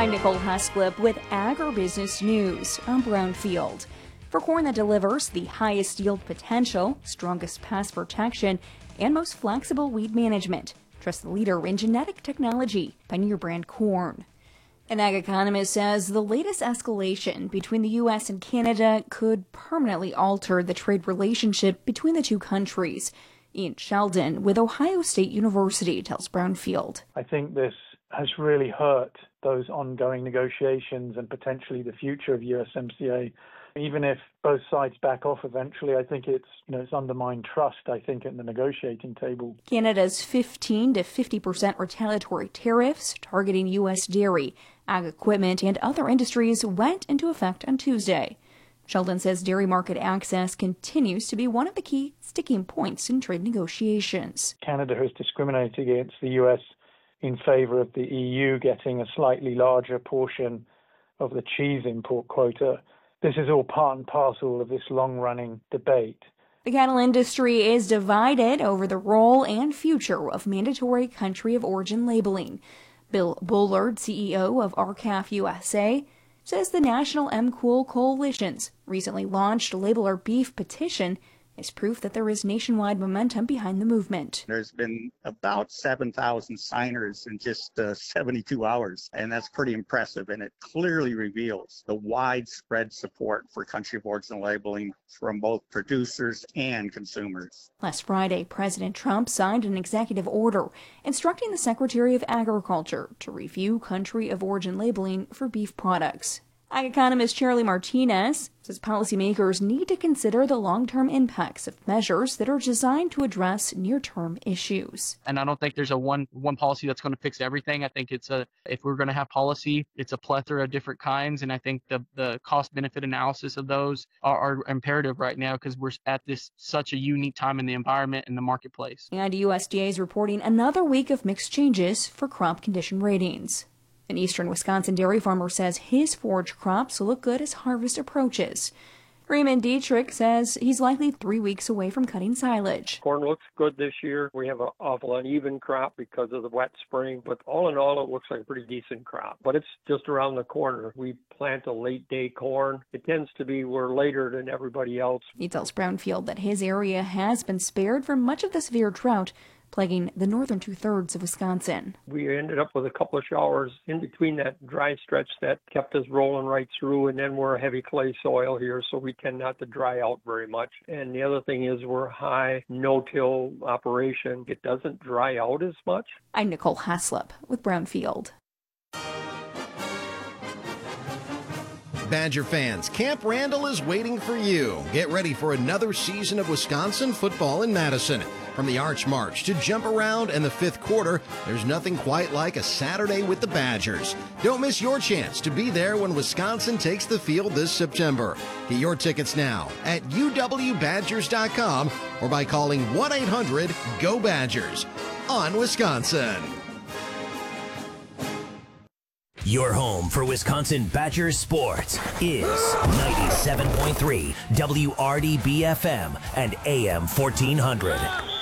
I'm Nicole Husklip with Agribusiness News. I'm Brownfield. For corn that delivers the highest yield potential, strongest pest protection, and most flexible weed management, trust the leader in genetic technology, Pioneer Brand Corn. An ag economist says the latest escalation between the U.S. and Canada could permanently alter the trade relationship between the two countries. Ian Sheldon with Ohio State University tells Brownfield. I think this has really hurt those ongoing negotiations and potentially the future of USMCA. Even if both sides back off eventually, I think it's undermined trust, I think, at the negotiating table. Canada's 15 to 50% retaliatory tariffs targeting U.S. dairy, ag equipment, and other industries went into effect on Tuesday. Sheldon says dairy market access continues to be one of the key sticking points in trade negotiations. Canada has discriminated against the U.S. in favor of the EU getting a slightly larger portion of the cheese import quota. This is all part and parcel of this long-running debate. The cattle industry is divided over the role and future of mandatory country of origin labeling. Bill Bullard, CEO of RCAF USA, says the National MCool Coalition's recently launched Label Our Beef petition is proof that there is nationwide momentum behind the movement. There's been about 7,000 signers in just 72 hours, and that's pretty impressive, and it clearly reveals the widespread support for country of origin labeling from both producers and consumers. Last Friday, President Trump signed an executive order instructing the Secretary of Agriculture to review country of origin labeling for beef products. Ag economist Charlie Martinez says policymakers need to consider the long-term impacts of measures that are designed to address near-term issues. And I don't think there's a one policy that's going to fix everything. I think if we're going to have policy, it's a plethora of different kinds. And I think the cost-benefit analysis of those are imperative right now because we're at such a unique time in the environment and the marketplace. And USDA is reporting another week of mixed changes for crop condition ratings. An eastern Wisconsin dairy farmer says his forage crops look good as harvest approaches. Raymond Dietrich says he's likely 3 weeks away from cutting silage. Corn looks good this year. We have an awful uneven crop because of the wet spring, but all in all, it looks like a pretty decent crop. But it's just around the corner. We plant a late day corn. It tends to be we're later than everybody else. He tells Brownfield that his area has been spared from much of the severe drought plaguing the northern two-thirds of Wisconsin. We ended up with a couple of showers in between that dry stretch that kept us rolling right through, and then we're a heavy clay soil here, so we tend not to dry out very much. And the other thing is we're high no-till operation. It doesn't dry out as much. I'm Nicole Haslip with Brownfield. Badger fans, Camp Randall is waiting for you. Get ready for another season of Wisconsin football in Madison. From the Arch March to Jump Around and the fifth quarter, there's nothing quite like a Saturday with the Badgers. Don't miss your chance to be there when Wisconsin takes the field this September. Get your tickets now at uwbadgers.com or by calling 1-800-GO-BADGERS on Wisconsin. Your home for Wisconsin Badgers sports is 97.3 WRDB-FM and AM 1400.